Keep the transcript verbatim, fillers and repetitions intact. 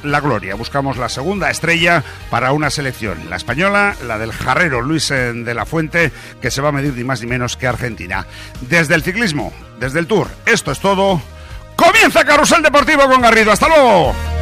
la gloria, buscamos la segunda estrella para una selección, la española, la del jarrero Luis de la Fuente, que se va a medir ni más ni menos que Argentina. Desde el ciclismo, desde el Tour, esto es todo. ¡Comienza Carrusel Deportivo con Garrido! ¡Hasta luego!